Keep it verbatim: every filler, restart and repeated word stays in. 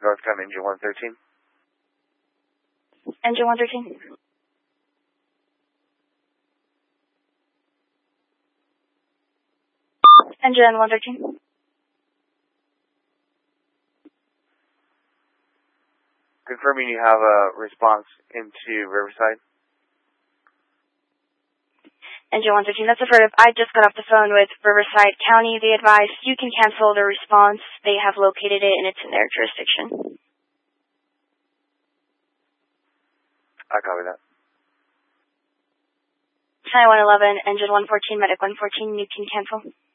Northcom Engine one thirteen. Engine one thirteen. Engine one thirteen. Confirming you have a response into Riverside. Engine one thirteen, that's affirmative. I just got off the phone with Riverside County. They advised you can cancel the response. They have located it and it's in their jurisdiction. I copy that. China one eleven, Engine one fourteen, Medic one fourteen, you can cancel.